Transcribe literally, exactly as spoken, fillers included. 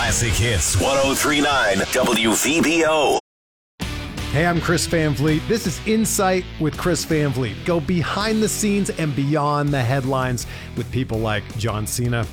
Classic Hits ten thirty-nine W V B O. Hey, I'm Chris Van Vliet. This is Insight with Chris Van Vliet. Go behind the scenes and beyond the headlines with people like John Cena,